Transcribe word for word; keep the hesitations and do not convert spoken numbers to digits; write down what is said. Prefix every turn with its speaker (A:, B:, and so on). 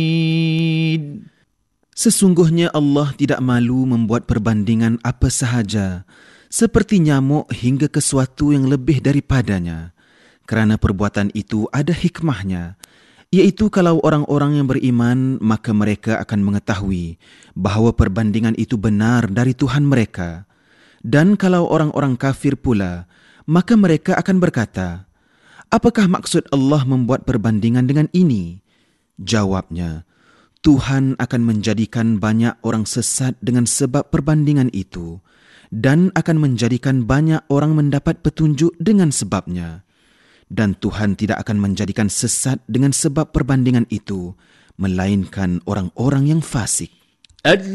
A: Sesungguhnya Allah tidak malu membuat perbandingan apa sahaja, seperti nyamuk hingga ke sesuatu yang lebih daripadanya. Kerana perbuatan itu ada hikmahnya, iaitu kalau orang-orang yang beriman, maka mereka akan mengetahui bahawa perbandingan itu benar dari Tuhan mereka. Dan kalau orang-orang kafir pula, maka mereka akan berkata, apakah maksud Allah membuat perbandingan dengan ini? Jawabnya, Tuhan akan menjadikan banyak orang sesat dengan sebab perbandingan itu dan akan menjadikan banyak orang mendapat petunjuk dengan sebabnya. Dan Tuhan tidak akan menjadikan sesat dengan sebab perbandingan itu, melainkan orang-orang yang fasik.